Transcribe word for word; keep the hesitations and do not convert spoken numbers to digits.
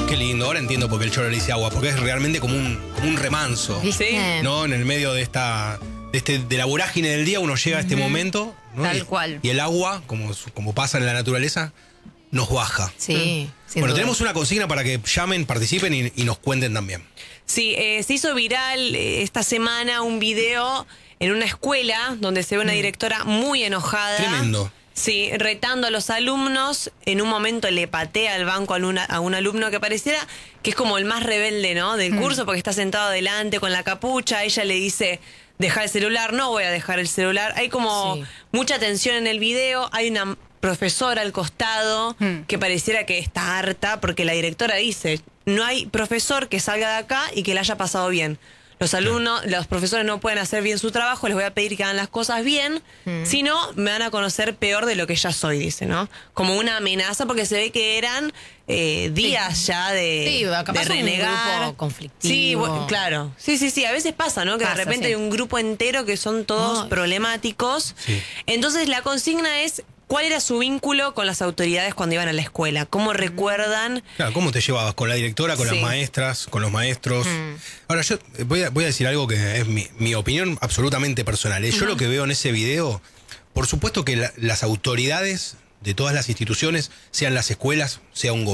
Qué lindo, ahora entiendo por qué el Cholo le dice agua, porque es realmente como un, como un remanso. ¿Viste? ¿No? En el medio de esta de, este, de la vorágine del día uno llega a este momento, ¿no? Tal y, cual. Y el agua, como, como pasa en la naturaleza, nos baja. Sí. sin Bueno, duda. tenemos una consigna para que llamen, participen y, y nos cuenten también. Sí, eh, se hizo viral eh, esta semana un video en una escuela donde se ve una directora muy enojada. Tremendo. Sí, retando a los alumnos. En un momento le patea al banco a, una- a un alumno que pareciera que es como el más rebelde, ¿no? Del curso, porque está sentado adelante con la capucha. Ella le dice, deja el celular. No voy a dejar el celular. Hay como Sí. mucha tensión en el video. Hay una profesora al costado Mm. que pareciera que está harta porque la directora dice, no hay profesor que salga de acá y que le haya pasado bien. Los alumnos, los profesores no pueden hacer bien su trabajo, les voy a pedir que hagan las cosas bien, si no, me van a conocer peor de lo que ya soy, dice, ¿no? Como una amenaza, porque se ve que eran eh, días ya de, Sí, capaz de un renegar. grupo conflictivo. Sí, bueno, claro. Sí, sí, sí, a veces pasa, ¿no? Que Pasa, de repente sí. hay un grupo entero que son todos Ay. problemáticos. Sí. Entonces la consigna es, ¿cuál era su vínculo con las autoridades cuando iban a la escuela? ¿Cómo recuerdan? Claro, ¿cómo te llevabas? ¿Con la directora, con Sí. las maestras, con los maestros? Ahora, yo voy a, voy a decir algo que es mi, mi opinión absolutamente personal. ¿eh? Yo lo que veo en ese video, por supuesto que la- las autoridades de todas las instituciones, sean las escuelas, sea un gobierno,